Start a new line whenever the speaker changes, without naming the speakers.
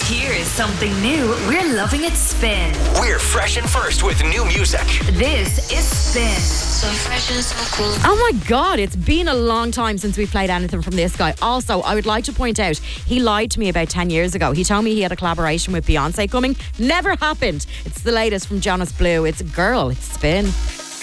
Here's something new. We're loving it Spin.
We're fresh and first with new music.
This is Spin.
So fresh and so cool.
Oh my God, it's been a long time since we played anything from this guy. Also, I would like to point out, he lied to me about 10 years ago. He told me he had a collaboration with Beyonce coming. Never happened. It's the latest from Jonas Blue. It's a girl. It's Spin.